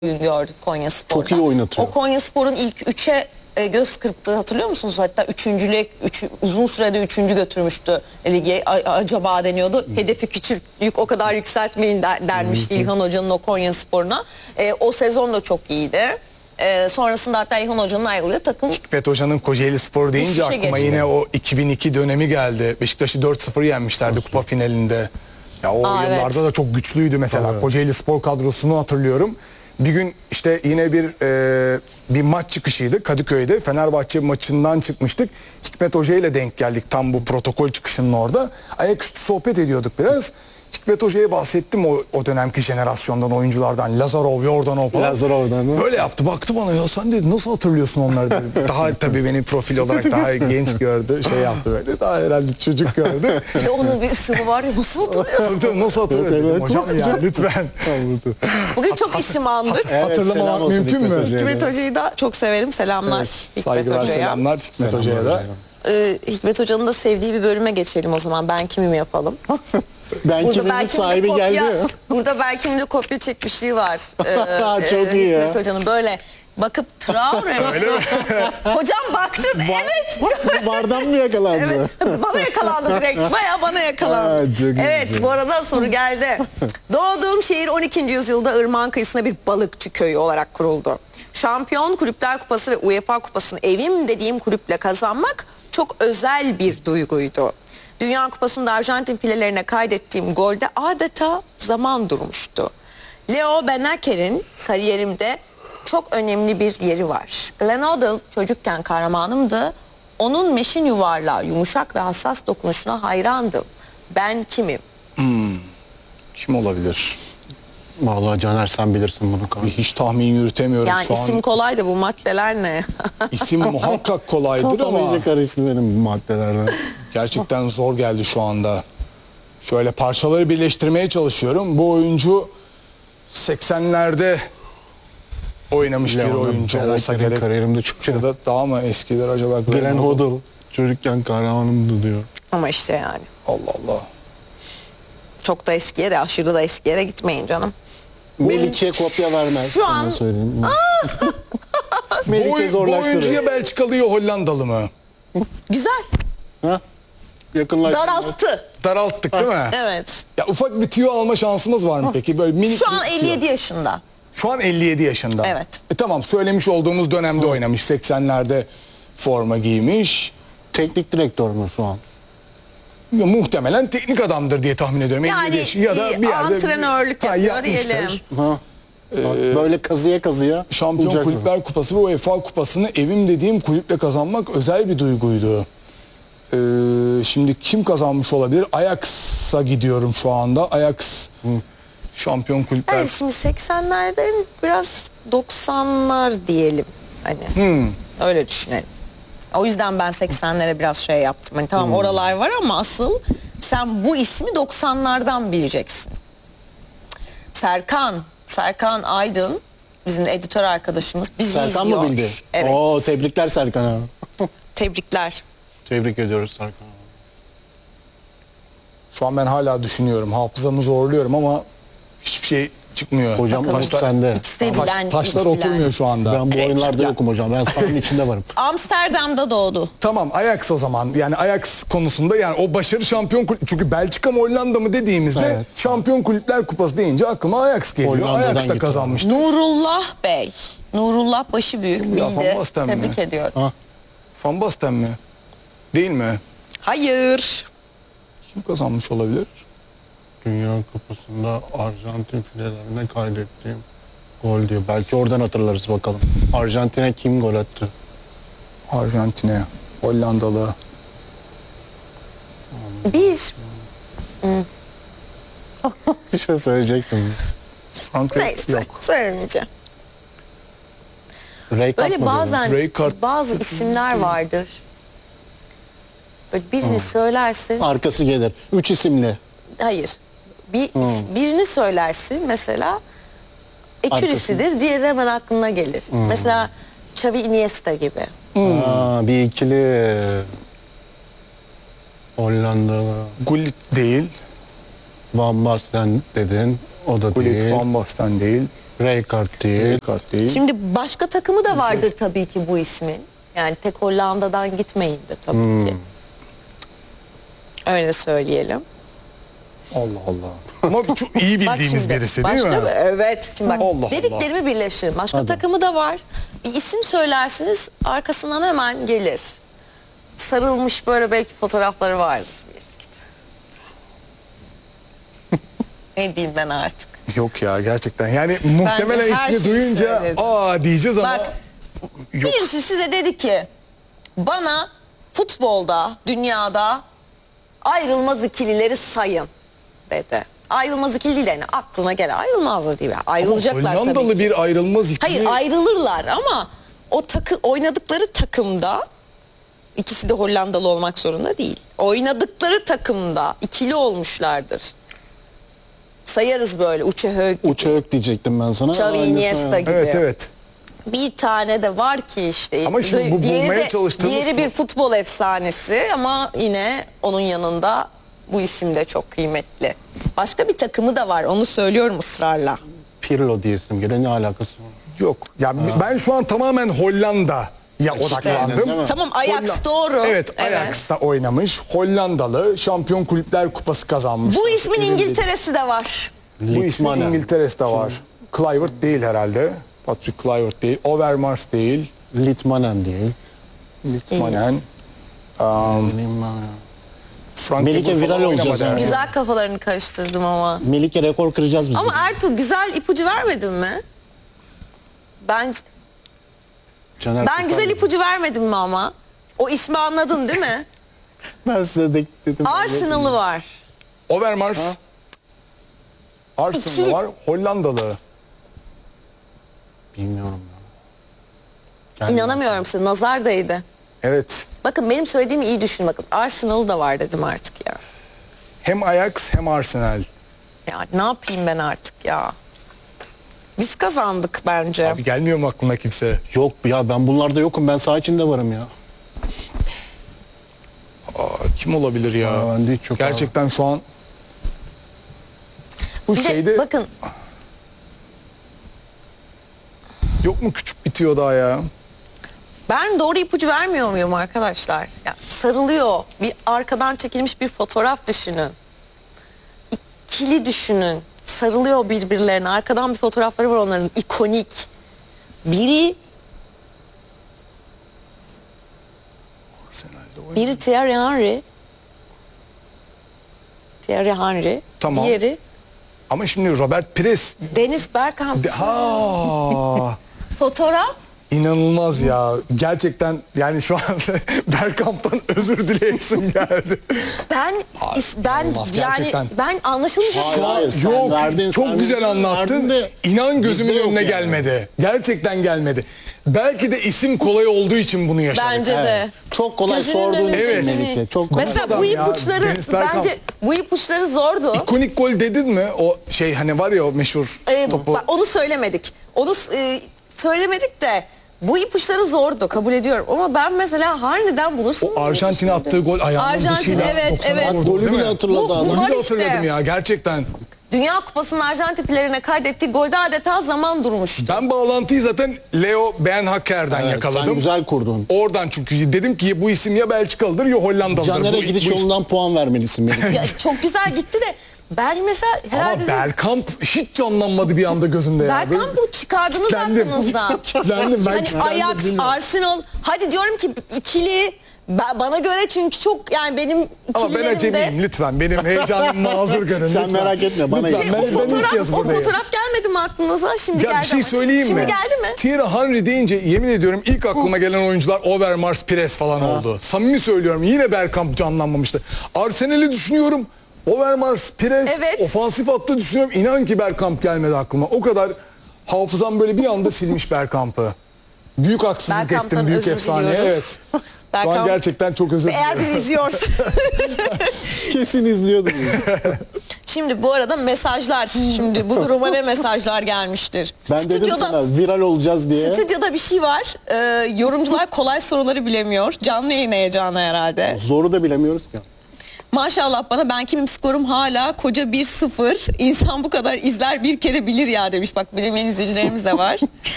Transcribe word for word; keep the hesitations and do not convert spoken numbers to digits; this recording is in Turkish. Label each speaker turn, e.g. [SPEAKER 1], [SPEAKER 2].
[SPEAKER 1] gördük Konyaspor'da.
[SPEAKER 2] Çok iyi oynatıyor.
[SPEAKER 1] O Konyaspor'un ilk üçe e, göz kırptığı hatırlıyor musunuz? Hatta üçüncülük üç, uzun sürede üçüncü götürmüştü lige. A, acaba deniyordu. Hmm. Hedefi küçültük, o kadar yükseltmeyin der, dermişti hmm. İlhan Hoca'nın o Konyaspor'una. E, o sezon da çok iyiydi. Ee, sonrasında hatta İlhan Hoca'nın ayrılığı takım...
[SPEAKER 3] Hikmet Hoca'nın Kocaeli Spor deyince aklıma geçti. Yine o iki bin iki dönemi geldi. Beşiktaş'ı dört sıfır yenmişlerdi Olsun. Kupa finalinde. Ya o Aa, yıllarda evet. da çok güçlüydü mesela. Evet. Kocaeli Spor kadrosunu hatırlıyorum. Bir gün işte yine bir e, bir maç çıkışıydı Kadıköy'de. Fenerbahçe maçından çıkmıştık. Hikmet Hoca ile denk geldik tam bu protokol çıkışının orada. Ayaküstü sohbet ediyorduk biraz. Hikmet Hoca'ya bahsettim o, o dönemki jenerasyondan, oyunculardan. Lazarov, Yordanov falan.
[SPEAKER 2] Lazarov'dan.
[SPEAKER 3] Böyle yaptı. Baktı bana, ya sen dedi nasıl hatırlıyorsun onları dedi. Daha tabii beni profil olarak daha genç gördü. Şey yaptı böyle. Daha herhalde çocuk gördü.
[SPEAKER 1] Bir de onun bir sınıfı var ya, nasıl hatırlıyorsun?
[SPEAKER 3] Tabii nasıl hatırlıyorsun dedim. Hocam ya lütfen.
[SPEAKER 1] Bugün çok isim andık.
[SPEAKER 3] Evet, hatırlamamak mümkün mü?
[SPEAKER 1] Hikmet Hoca'yı da çok severim. Selamlar evet, Hikmet
[SPEAKER 3] saygılar,
[SPEAKER 1] Hoca'ya.
[SPEAKER 3] Selamlar Hikmet Hoca'ya da.
[SPEAKER 1] Ee, Hikmet Hoca'nın da sevdiği bir bölüme geçelim o zaman. Ben kimim yapalım.
[SPEAKER 2] Ben
[SPEAKER 1] burada
[SPEAKER 2] kimim sahibi
[SPEAKER 1] kopya,
[SPEAKER 2] geldi.
[SPEAKER 1] Burada ben kimimde kopya çekmişliği var.
[SPEAKER 2] Ee, çok iyi ya.
[SPEAKER 1] Hikmet Hoca'nın böyle bakıp Traore mi? Hocam baktın ba evet.
[SPEAKER 2] Bardan mı yakalandı?
[SPEAKER 1] Evet, bana yakalandı direkt. Bayağı bana yakalandı. Ha, evet güzel. Bu arada soru geldi. Doğduğum şehir on ikinci yüzyılda ırmağın kıyısında bir balıkçı köyü olarak kuruldu. Şampiyon Kulüpler Kupası ve UEFA Kupası'nı evim dediğim kulüple kazanmak çok özel bir duyguydu. Dünya Kupası'nda Arjantin filelerine kaydettiğim golde adeta zaman durmuştu. Leo Benacer'in kariyerimde çok önemli bir yeri var. Glenn Hoddle çocukken kahramanımdı. Onun meşin yuvarlağı, yumuşak ve hassas dokunuşuna hayrandım. Ben kimim?
[SPEAKER 3] Hmm. Kim olabilir?
[SPEAKER 2] Vallahi Caner sen bilirsin bunu.
[SPEAKER 3] Hiç tahmin yürütemiyorum
[SPEAKER 1] yani
[SPEAKER 3] şu an.
[SPEAKER 1] isim kolay da bu maddeler ne?
[SPEAKER 3] İsim muhakkak kolaydır ama...
[SPEAKER 2] iyice karıştı benim bu maddelerle.
[SPEAKER 3] Gerçekten zor geldi şu anda. Şöyle parçaları birleştirmeye çalışıyorum. Bu oyuncu seksenlerde oynamış Leon'da bir oyuncu olsa gerek.
[SPEAKER 2] Kariyerimde çok
[SPEAKER 3] ya da daha mı eskiler acaba?
[SPEAKER 2] Glenn, Glenn Hoddle çocukken kahramanımdı diyor.
[SPEAKER 1] Ama işte yani.
[SPEAKER 3] Allah Allah.
[SPEAKER 1] Çok da eskiye de aşırı da eskiye de gitmeyin canım.
[SPEAKER 2] Melike'ye kopya vermez.
[SPEAKER 1] Şu an...
[SPEAKER 3] Melike zorlaştırıyor. Bu oyuncuya Belçikalı Hollandalı mı?
[SPEAKER 1] Güzel.
[SPEAKER 2] Ha? Yakınlaştırıyor.
[SPEAKER 1] Daralttı.
[SPEAKER 3] Daralttık değil mi?
[SPEAKER 1] Evet.
[SPEAKER 3] Ya ufak bir tüyo alma şansımız var mı peki? Böyle minik
[SPEAKER 1] Şu an elli yedi yaşında.
[SPEAKER 3] Şu an elli yedi yaşında.
[SPEAKER 1] Evet.
[SPEAKER 3] E tamam, söylemiş olduğumuz dönemde Hı. oynamış. seksenlerde forma giymiş.
[SPEAKER 2] Teknik direktör mü şu an?
[SPEAKER 3] Ya, muhtemelen teknik adamdır diye tahmin ediyorum.
[SPEAKER 1] Yani ya da bir yerde antrenörlük yapıyor ha, diyelim. Ha.
[SPEAKER 2] Ee, Böyle kazıya kazıya.
[SPEAKER 3] Şampiyon Kulüpler Kupası ve UEFA Kupası'nı evim dediğim kulüple kazanmak özel bir duyguydu. Ee, şimdi kim kazanmış olabilir? Ajax'a gidiyorum şu anda. Ajax Hı. Şampiyon Kulüpler.
[SPEAKER 1] Evet, şimdi seksenlerden biraz doksanlar diyelim. Hani Hı. öyle düşünelim. O yüzden ben seksenlere biraz şey yaptım. Hani tamam hmm. oralar var ama asıl sen bu ismi doksanlardan bileceksin. Serkan, Serkan Aydın bizim editör arkadaşımız bizi
[SPEAKER 2] Serkan
[SPEAKER 1] izliyor.
[SPEAKER 2] Serkan mı bildi?
[SPEAKER 1] Evet.
[SPEAKER 2] Oo, tebrikler Serkan'a.
[SPEAKER 1] Tebrikler.
[SPEAKER 2] Tebrik ediyoruz Serkan'a.
[SPEAKER 3] Şu an ben hala düşünüyorum. Hafızamı zorluyorum ama hiçbir şey çıkmıyor.
[SPEAKER 2] Hocam taşlar sende.
[SPEAKER 1] Bilen,
[SPEAKER 3] taşlar oturmuyor şu anda.
[SPEAKER 2] Ben bu evet. oyunlarda yokum hocam. Ben sahanın içinde varım.
[SPEAKER 1] Amsterdam'da doğdu.
[SPEAKER 3] Tamam, Ajax o zaman. Yani Ajax konusunda yani o başarı şampiyon kulüp. Çünkü Belçika mı Hollanda mı dediğimizde evet. Şampiyon Kulüpler Kupası deyince aklıma Ajax geliyor. Ajax da kazanmıştı.
[SPEAKER 1] Nurullah Bey. Nurullah Başıbüyük bildi. Tebrik mi? ediyorum. Ha.
[SPEAKER 3] Van Basten mi? Değil mi?
[SPEAKER 1] Hayır.
[SPEAKER 3] Kim kazanmış olabilir?
[SPEAKER 2] Dünya Kupası'nda Arjantin filelerine kaydettiğim gol diyor. Belki oradan hatırlarız bakalım. Arjantin'e kim gol attı?
[SPEAKER 3] Arjantin'e, Hollandalı.
[SPEAKER 1] Bir.
[SPEAKER 2] Bir şey söyleyecektim.
[SPEAKER 3] Frank
[SPEAKER 1] Neyse, yok. Söylemeyeceğim.
[SPEAKER 2] Böyle
[SPEAKER 1] bazen bazı isimler vardır. Böyle birini hmm. söylersin.
[SPEAKER 2] Arkası gelir. Üç isimli.
[SPEAKER 1] Hayır. Bir, hmm. Birini söylersin mesela ekürisidir, diğeri hemen aklına gelir. Hmm. Mesela Xavi Iniesta gibi.
[SPEAKER 2] Hmm. Aa, bir ikili Hollandalı.
[SPEAKER 3] Gullit değil.
[SPEAKER 2] Van Basten dedin. O da
[SPEAKER 3] Gullit,
[SPEAKER 2] değil.
[SPEAKER 3] Van Basten değil.
[SPEAKER 2] Rijkaard değil.
[SPEAKER 3] Rijkaard değil.
[SPEAKER 1] Şimdi başka takımı da vardır tabii ki bu ismin. Yani tek Hollanda'dan gitmeyin de tabii
[SPEAKER 2] Hmm.
[SPEAKER 1] ki. Öyle söyleyelim.
[SPEAKER 3] Allah Allah. Ama çok iyi
[SPEAKER 1] Bak
[SPEAKER 3] bildiğimiz
[SPEAKER 1] şimdi,
[SPEAKER 3] birisi değil
[SPEAKER 1] başka
[SPEAKER 3] mi?
[SPEAKER 1] bir- Evet. Şimdi bak
[SPEAKER 3] Allah Allah.
[SPEAKER 1] dediklerimi birleştirin. Başka takımı da var. Bir isim söylersiniz arkasından hemen gelir. Sarılmış böyle belki fotoğrafları vardır birlikte. Ne diyeyim ben artık?
[SPEAKER 3] Yok ya gerçekten. Yani muhtemelen
[SPEAKER 1] her
[SPEAKER 3] ismi
[SPEAKER 1] şeyi
[SPEAKER 3] duyunca
[SPEAKER 1] söyledim.
[SPEAKER 3] aa diyeceğiz ama
[SPEAKER 1] Bak birisi size dedi ki bana futbolda, dünyada ayrılmaz ikilileri sayın dedi. Ayrılmaz ikili değil yani aklına gelen ayrılmaz da değil. Ayrılacaklar tabii
[SPEAKER 3] Hollandalı
[SPEAKER 1] ki.
[SPEAKER 3] bir ayrılmaz ikili.
[SPEAKER 1] Hayır ayrılırlar ama o takı oynadıkları takımda ikisi de Hollandalı olmak zorunda değil. Oynadıkları takımda ikili olmuşlardır. Sayarız böyle Uçehög,
[SPEAKER 2] Uçak diyecektim ben sana.
[SPEAKER 1] Xavi,
[SPEAKER 2] Aynısı
[SPEAKER 1] Iniesta
[SPEAKER 2] yani.
[SPEAKER 1] gibi.
[SPEAKER 3] Evet evet.
[SPEAKER 1] Bir tane de var ki işte.
[SPEAKER 3] Ama şimdi bu
[SPEAKER 1] diğeri
[SPEAKER 3] bulmaya
[SPEAKER 1] de-
[SPEAKER 3] çalıştığımız
[SPEAKER 1] Diğeri
[SPEAKER 3] bu-
[SPEAKER 1] bir futbol efsanesi ama yine onun yanında bu isim de çok kıymetli. Başka bir takımı da var onu söylüyorum ısrarla.
[SPEAKER 2] Pirlo diye isim geliyor. Ne alakası var?
[SPEAKER 3] Yok. Ya ben şu an tamamen Hollanda ya odaklandım.
[SPEAKER 2] değil mi?
[SPEAKER 1] Tamam Ajax
[SPEAKER 3] Holla-
[SPEAKER 1] doğru.
[SPEAKER 3] Evet, Ajax'ta oynamış. Hollandalı Şampiyon Kulüpler Kupası kazanmış.
[SPEAKER 1] Bu ismin İngiltere'si de var.
[SPEAKER 3] Bu ismin
[SPEAKER 2] Litmanen.
[SPEAKER 3] İngiltere'de var. Kluivert değil herhalde. Patrick Kluivert değil. Overmars değil.
[SPEAKER 2] Litmanen değil.
[SPEAKER 3] Litmanen. Um,
[SPEAKER 2] Bileyim ben ya.
[SPEAKER 3] Frank
[SPEAKER 2] Melike
[SPEAKER 3] Ribery falan
[SPEAKER 2] viral olacağız
[SPEAKER 3] oynamadı
[SPEAKER 2] yani.
[SPEAKER 3] herhalde.
[SPEAKER 1] Güzel kafalarını karıştırdım ama.
[SPEAKER 2] Melike rekor kıracağız biz.
[SPEAKER 1] Ama Ertuğ güzel ipucu vermedin mi? Ben
[SPEAKER 2] Caner
[SPEAKER 1] ben güzel
[SPEAKER 2] Kurtar
[SPEAKER 1] ipucu vermedim mi ama? O ismi anladın değil mi?
[SPEAKER 2] bizi. Ben size de dedim.
[SPEAKER 1] Arsenal'ı var.
[SPEAKER 3] Overmars. Arsenal'da
[SPEAKER 1] İki-
[SPEAKER 3] var. Hollandalı.
[SPEAKER 2] Bilmiyorum ya. Yani
[SPEAKER 1] İnanamıyorum size. Nazar değdi.
[SPEAKER 3] Evet.
[SPEAKER 1] Bakın benim söylediğimi iyi düşün bakın. Arsenal da var dedim artık ya.
[SPEAKER 3] Hem Ajax hem Arsenal.
[SPEAKER 1] Ya ne yapayım ben artık ya. Biz kazandık bence.
[SPEAKER 3] Abi gelmiyor mu aklına kimse?
[SPEAKER 2] Yok ya ben bunlarda yokum. Ben saha içinde varım ya.
[SPEAKER 3] Aa, kim olabilir ya?
[SPEAKER 2] Aa, ben de hiç yok
[SPEAKER 3] Gerçekten şu an bu
[SPEAKER 1] Bir de
[SPEAKER 3] şeyde
[SPEAKER 1] bakın
[SPEAKER 3] yok mu küçük bitiyor daha ya?
[SPEAKER 1] ben doğru ipucu vermiyor muyum arkadaşlar? Ya, sarılıyor. Bir arkadan çekilmiş bir fotoğraf düşünün. İkili düşünün. Sarılıyor birbirlerine. Arkadan bir fotoğrafları var onların. İkonik. Biri
[SPEAKER 3] Arsenal'de oynuyor.
[SPEAKER 1] biri Thierry Henry. Thierry Henry.
[SPEAKER 3] Tamam.
[SPEAKER 1] Diğeri
[SPEAKER 3] Ama şimdi Robert Pires
[SPEAKER 1] Deniz Bergkamp.
[SPEAKER 3] de- ha
[SPEAKER 1] Fotoğraf.
[SPEAKER 3] inanılmaz ya. Gerçekten yani şu an Bergkamp'tan özür dileyesim geldi.
[SPEAKER 1] Ben is- ben
[SPEAKER 3] olmaz,
[SPEAKER 1] yani
[SPEAKER 3] gerçekten.
[SPEAKER 1] ben anlaşılmış.
[SPEAKER 2] Hayır, hayır. Sen
[SPEAKER 3] Yok
[SPEAKER 2] verdin,
[SPEAKER 3] çok
[SPEAKER 2] sen
[SPEAKER 3] güzel
[SPEAKER 2] verdin,
[SPEAKER 3] anlattın.
[SPEAKER 2] verdin de
[SPEAKER 3] İnan gözümün
[SPEAKER 2] bizde yok
[SPEAKER 3] önüne
[SPEAKER 2] yani.
[SPEAKER 3] gelmedi. Gerçekten gelmedi. Belki de isim kolay olduğu için bunu yaşadık.
[SPEAKER 1] Bence de.
[SPEAKER 2] Çok kolay
[SPEAKER 1] Gözünün
[SPEAKER 2] sorduğun
[SPEAKER 1] önünde
[SPEAKER 3] Evet.
[SPEAKER 2] için Melike. Çok kolay.
[SPEAKER 1] Mesela
[SPEAKER 3] adam
[SPEAKER 1] bu
[SPEAKER 3] ya,
[SPEAKER 1] ipuçları
[SPEAKER 3] Deniz Bergkamp.
[SPEAKER 1] bence bu ipuçları zordu.
[SPEAKER 3] İkonik gol dedin mi? O şey hani var ya o meşhur
[SPEAKER 1] Ee,
[SPEAKER 3] topu.
[SPEAKER 1] bak, onu söylemedik. Onu e, söylemedik de bu ipuçları zordu kabul ediyorum. Ama ben mesela Harney'den bulursunuz.
[SPEAKER 3] O
[SPEAKER 1] diye
[SPEAKER 3] Arjantin'e
[SPEAKER 1] düşündüm.
[SPEAKER 3] attığı gol ayağının
[SPEAKER 1] Arjantin,
[SPEAKER 3] dışıyla
[SPEAKER 1] evet,
[SPEAKER 3] doksana
[SPEAKER 1] evet.
[SPEAKER 3] vurdu,
[SPEAKER 2] Golü
[SPEAKER 3] değil
[SPEAKER 2] bile
[SPEAKER 3] mi?
[SPEAKER 2] hatırladı
[SPEAKER 1] Bu-
[SPEAKER 2] adam.
[SPEAKER 1] bu-
[SPEAKER 3] Golü
[SPEAKER 1] var
[SPEAKER 3] de
[SPEAKER 1] işte.
[SPEAKER 3] hatırladım ya gerçekten.
[SPEAKER 1] Dünya Kupası'nın Arjantin pelerini kaydettiği golde adeta zaman durmuştu.
[SPEAKER 3] Ben bağlantıyı zaten Leo Beenhakker'den
[SPEAKER 2] Evet,
[SPEAKER 3] yakaladım.
[SPEAKER 2] sen güzel kurdun.
[SPEAKER 3] Oradan çünkü dedim ki bu isim ya Belçikalıdır ya Hollandalıdır.
[SPEAKER 2] Caner'e
[SPEAKER 3] Bu-
[SPEAKER 2] gidiş
[SPEAKER 3] bu isim-
[SPEAKER 2] yolundan puan vermelisin Melike.
[SPEAKER 1] Ya, çok güzel gitti de ben mesela herhalde
[SPEAKER 3] Ama Bergkamp hiç canlanmadı bir anda gözümde ya.
[SPEAKER 1] Berkan bu çıkardınız
[SPEAKER 3] Kitlendim.
[SPEAKER 1] aklınızdan.
[SPEAKER 3] Kitlendim, ben
[SPEAKER 1] Hani
[SPEAKER 3] kitlendim,
[SPEAKER 1] Ajax,
[SPEAKER 3] bilmiyorum.
[SPEAKER 1] Arsenal hadi diyorum ki ikili ben- bana göre çünkü çok yani benim
[SPEAKER 3] Ama ben
[SPEAKER 1] ikililerimde
[SPEAKER 3] acemiyim lütfen. Benim heyecanım mazur görün.
[SPEAKER 2] Sen
[SPEAKER 3] lütfen.
[SPEAKER 2] merak etme, bana
[SPEAKER 3] Lütfen,
[SPEAKER 2] yaz.
[SPEAKER 3] ben,
[SPEAKER 1] o
[SPEAKER 3] ben ilk
[SPEAKER 1] fotoğraf,
[SPEAKER 3] kez
[SPEAKER 1] o
[SPEAKER 3] buradayım.
[SPEAKER 1] fotoğraf gelmedi mi aklınıza? Şimdi
[SPEAKER 3] Ya
[SPEAKER 1] geldi
[SPEAKER 3] bir şey
[SPEAKER 1] ama.
[SPEAKER 3] söyleyeyim
[SPEAKER 1] Şimdi
[SPEAKER 3] mi?
[SPEAKER 1] geldi mi?
[SPEAKER 3] Thierry Henry deyince yemin ediyorum ilk aklıma gelen oyuncular Overmars, Pires falan oldu. Samimi söylüyorum yine Bergkamp canlanmamıştı. Arsenal'i düşünüyorum. Overmars, Pires
[SPEAKER 1] Evet.
[SPEAKER 3] ofansif hattı düşünüyorum. İnan ki Bergkamp gelmedi aklıma. O kadar hafızam böyle bir anda silmiş Bergkamp'ı. Büyük haksızlık
[SPEAKER 1] Bergkamp'tan
[SPEAKER 3] ettim büyük
[SPEAKER 1] özür
[SPEAKER 3] efsaneye.
[SPEAKER 1] diliyoruz.
[SPEAKER 3] Evet. Şu an
[SPEAKER 1] Bergkamp,
[SPEAKER 3] gerçekten çok özür
[SPEAKER 1] eğer
[SPEAKER 3] dilerim.
[SPEAKER 1] bizi izliyorsa.
[SPEAKER 2] Kesin izliyordum.
[SPEAKER 1] Şimdi bu arada mesajlar. Şimdi bu duruma ne mesajlar gelmiştir?
[SPEAKER 2] Ben dedim sana viral olacağız diye.
[SPEAKER 1] Stüdyoda bir şey var. Ee, yorumcular kolay soruları bilemiyor. Canlı yayın heyecanı herhalde.
[SPEAKER 2] Zoru da bilemiyoruz ki.
[SPEAKER 1] Maşallah bana, ben kimim skorum hala koca bir sıfır. İnsan bu kadar izler bir kere bilir ya demiş. Bak bilemeyen izleyicilerimiz de var.